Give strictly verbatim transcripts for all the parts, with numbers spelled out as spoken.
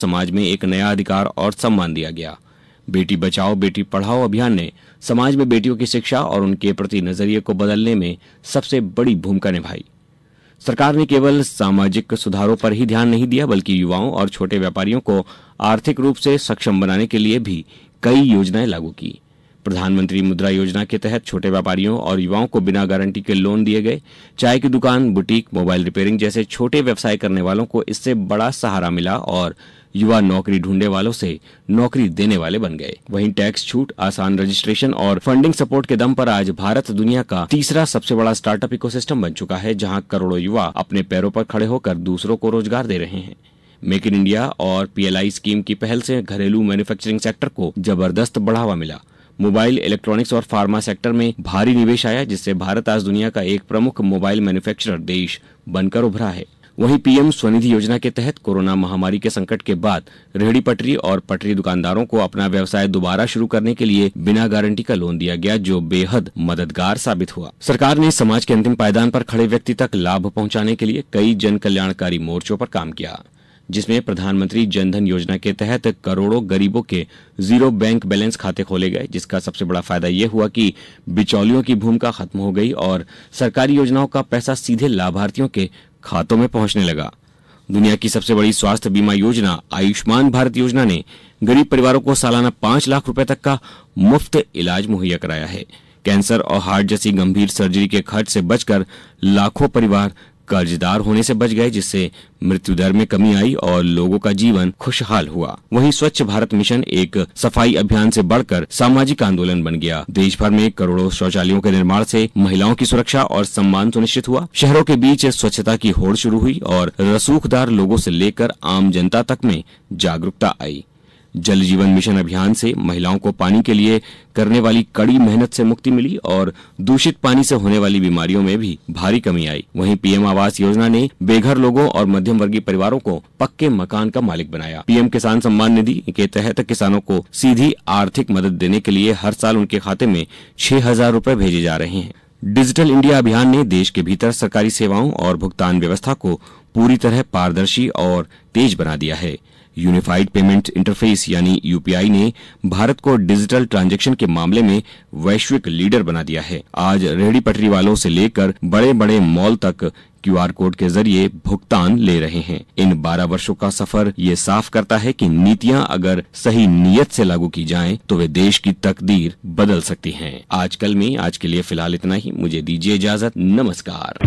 समाज में एक नया अधिकार और सम्मान दिया गया। बेटी बचाओ बेटी पढ़ाओ अभियान ने समाज में बेटियों की शिक्षा और उनके प्रति नजरिए को बदलने में सबसे बड़ी भूमिका निभाई। सरकार ने केवल सामाजिक सुधारों पर ही ध्यान नहीं दिया, बल्कि युवाओं और छोटे व्यापारियों को आर्थिक रूप से सक्षम बनाने के लिए भी कई योजनाएं लागू की। प्रधानमंत्री मुद्रा योजना के तहत छोटे व्यापारियों और युवाओं को बिना गारंटी के लोन दिए गए। चाय की दुकान, बुटीक, मोबाइल रिपेयरिंग जैसे छोटे व्यवसाय करने वालों को इससे बड़ा सहारा मिला और युवा नौकरी ढूंढने वालों से नौकरी देने वाले बन गए। वहीं टैक्स छूट, आसान रजिस्ट्रेशन और फंडिंग सपोर्ट के दम पर आज भारत दुनिया का तीसरा सबसे बड़ा स्टार्टअप इकोसिस्टम बन चुका है, जहां करोड़ों युवा अपने पैरों पर खड़े होकर दूसरों को रोजगार दे रहे हैं। मेक इन इंडिया और पीएलआई स्कीम की पहल से घरेलू मैन्युफैक्चरिंग सेक्टर को जबरदस्त बढ़ावा मिला। मोबाइल, इलेक्ट्रॉनिक्स और फार्मा सेक्टर में भारी निवेश आया, जिससे भारत आज दुनिया का एक प्रमुख मोबाइल मैन्युफैक्चरर देश बनकर उभरा है। वहीं पीएम स्वनिधि योजना के तहत कोरोना महामारी के संकट के बाद रेहड़ी पटरी और पटरी दुकानदारों को अपना व्यवसाय दोबारा शुरू करने के लिए बिना गारंटी का लोन दिया गया, जो बेहद मददगार साबित हुआ। सरकार ने समाज के अंतिम पायदान पर खड़े व्यक्ति तक लाभ पहुंचाने के लिए कई जन कल्याणकारी मोर्चों पर काम किया, जिसमें प्रधानमंत्री जनधन योजना के तहत करोड़ों गरीबों के जीरो बैंक बैलेंस खाते खोले गए, जिसका सबसे बड़ा फायदा ये हुआ कि बिचौलियों की भूमिका खत्म हो गई और सरकारी योजनाओं का पैसा सीधे लाभार्थियों के खातों में पहुंचने लगा। दुनिया की सबसे बड़ी स्वास्थ्य बीमा योजना आयुष्मान भारत योजना ने गरीब परिवारों को सालाना पांच लाख रुपए तक का मुफ्त इलाज मुहैया कराया है। कैंसर और हार्ट जैसी गंभीर सर्जरी के खर्च से बचकर लाखों परिवार कर्जदार होने से बच गए, जिससे मृत्यु दर में कमी आई और लोगों का जीवन खुशहाल हुआ। वहीं स्वच्छ भारत मिशन एक सफाई अभियान से बढ़कर सामाजिक आंदोलन बन गया। देश भर में करोड़ों शौचालयों के निर्माण से महिलाओं की सुरक्षा और सम्मान सुनिश्चित हुआ। शहरों के बीच स्वच्छता की होड़ शुरू हुई और रसूखदार लोगों से लेकर आम जनता तक में जागरूकता आई। जल जीवन मिशन अभियान से महिलाओं को पानी के लिए करने वाली कड़ी मेहनत से मुक्ति मिली और दूषित पानी से होने वाली बीमारियों में भी भारी कमी आई। वहीं पीएम आवास योजना ने बेघर लोगों और मध्यम वर्गीय परिवारों को पक्के मकान का मालिक बनाया। पीएम किसान सम्मान निधि के तहत किसानों को सीधी आर्थिक मदद देने के लिए हर साल उनके खाते में छह हजार रूपए भेजे जा रहे हैं। डिजिटल इंडिया अभियान ने देश के भीतर सरकारी सेवाओं और भुगतान व्यवस्था को पूरी तरह पारदर्शी और तेज बना दिया है। यूनिफाइड पेमेंट इंटरफेस यानी यूपीआई ने भारत को डिजिटल ट्रांजैक्शन के मामले में वैश्विक लीडर बना दिया है। आज रेहड़ी पटरी वालों से लेकर बड़े बड़े मॉल तक क्यूआर कोड के जरिए भुगतान ले रहे हैं। इन बारह वर्षों का सफर ये साफ करता है कि नीतियां अगर सही नीयत से लागू की जाएं, तो वे देश की तकदीर बदल सकती हैं। आजकल में आज के लिए फिलहाल इतना ही। मुझे दीजिए इजाजत। नमस्कार।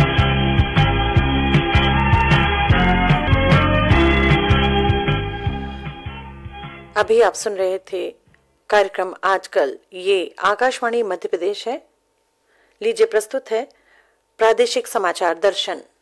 अभी आप सुन रहे थे कार्यक्रम आजकल। ये आकाशवाणी मध्य प्रदेश है। लीजिए प्रस्तुत है प्रादेशिक समाचार दर्शन।